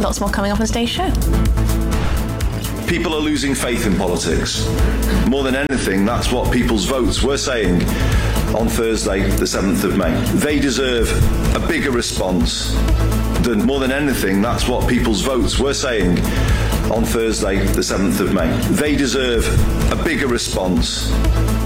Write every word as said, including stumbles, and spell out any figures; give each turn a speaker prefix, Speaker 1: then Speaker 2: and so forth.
Speaker 1: lots more coming up on today's show.
Speaker 2: People are losing faith in politics. More than anything, that's what people's votes were saying on Thursday, the seventh of May. They deserve a bigger response than, more than anything, that's what people's votes were saying on Thursday, the seventh of May. They deserve a bigger response